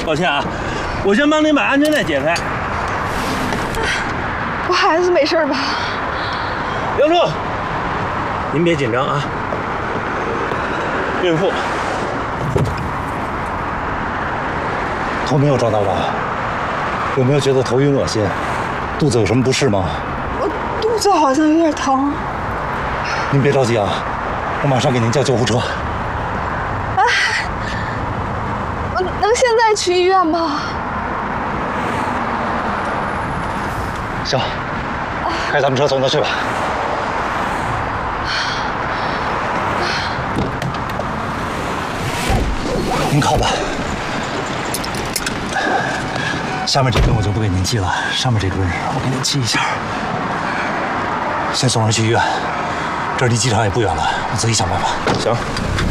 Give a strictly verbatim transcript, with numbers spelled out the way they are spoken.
抱歉啊，我先帮您把安全带解开。 我孩子没事吧？ 梁叔，您别紧张啊。孕妇， 头没有撞到吧？有没有觉得头晕恶心？肚子有什么不适吗？ 我肚子好像有点疼。 您别着急啊，我马上给您叫救护车。 啊，能现在去医院吗？ 行，开咱们车送他去吧。您靠吧。下面这根我就不给您系了，上面这根我给您系一下。先送人去医院，这儿离机场也不远了，我自己想办法。 行。